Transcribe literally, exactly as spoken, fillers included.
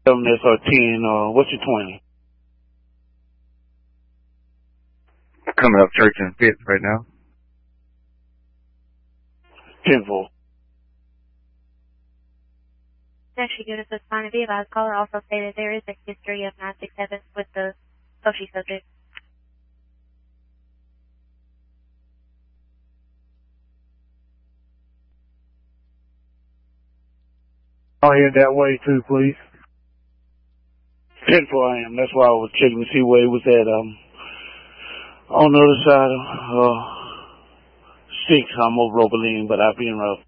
Seven S or ten, or what's your twenty? Coming up Church and Fifth right now. ten four. Actually, good as this fine to be about. Caller also stated there is a history of nine six seven with the Hoshi subject. I'll head that way too, please. ten four I am. That's why I was checking to see where it was at. Um, on the other side of uh, six, I'm over Roberlin, but I've been rough.